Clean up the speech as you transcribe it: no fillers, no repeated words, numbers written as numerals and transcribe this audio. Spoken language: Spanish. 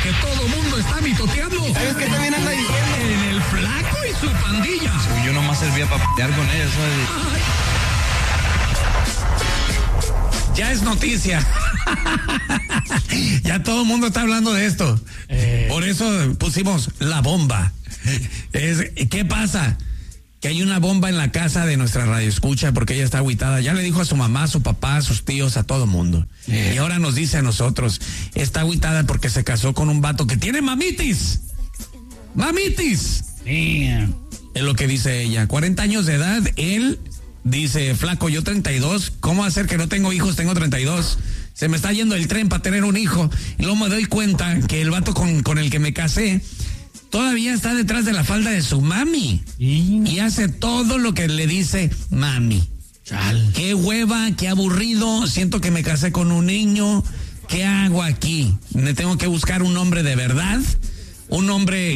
que todo mundo está mitoteando. ¿Sabes qué también anda diciendo? En el Flaco y su pandilla. Yo nomás servía para pelear con ellos, ¿sabes? Ya es noticia. Ya todo el mundo está hablando de esto. Por eso pusimos la bomba. ¿Qué pasa? Que hay una bomba en la casa de nuestra radioescucha porque ella está agüitada. Ya le dijo a su mamá, a su papá, a sus tíos, a todo mundo. Y ahora nos dice a nosotros, está agüitada porque se casó con un vato que tiene mamitis. ¡Mamitis! Es lo que dice ella. 40 años de edad, él dice, flaco, yo 32, ¿cómo hacer que no tengo hijos? Tengo 32. Se me está yendo el tren para tener un hijo. Y luego me doy cuenta que el vato con el que me casé todavía está detrás de la falda de su mami. Y hace todo lo que le dice mami. Chal. Qué hueva, qué aburrido. Siento que me casé con un niño. ¿Qué hago aquí? ¿Me tengo que buscar un hombre de verdad? Un hombre